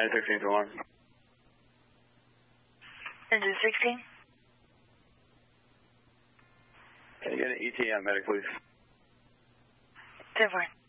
916 to alarm. Engine 16. Can you get an ETA on medic, please? 10-4.